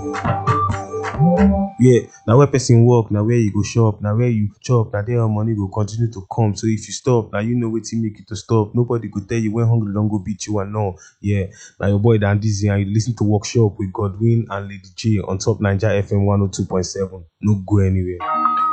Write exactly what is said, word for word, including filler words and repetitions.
Yeah, now where person work, now where you go shop, now where you chop, now there your money go continue to come. So if you stop, now you know what to make you to stop. Nobody go tell you when hungry don't go beat you and no. Yeah, now your boy Dan Dizzy and you listen to Workshop with Godwin and Lady J on top Niger F M one oh two point seven. No go anywhere.